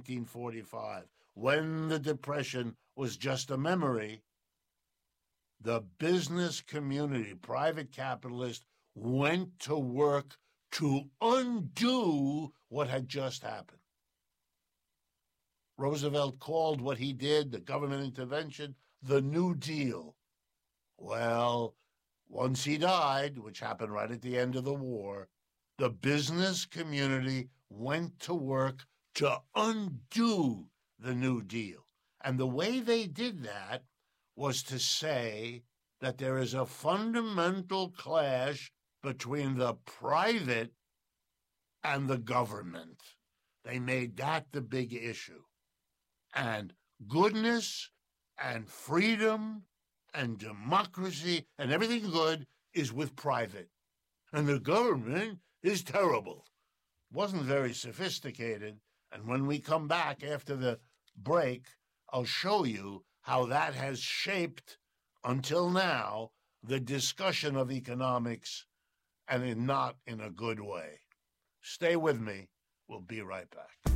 1945, when the Depression was just a memory, the business community, private capitalists, went to work to undo what had just happened. Roosevelt called what he did, the government intervention, the New Deal. Well, once he died, which happened right at the end of the war, the business community went to work to undo the New Deal. And the way they did that was to say that there is a fundamental clash between the private and the government. They made that the big issue. And goodness and freedom and democracy and everything good is with private. And the government is terrible. Wasn't very sophisticated. And when we come back after the break, I'll show you how that has shaped, until now, the discussion of economics, and not in a good way. Stay with me. We'll be right back.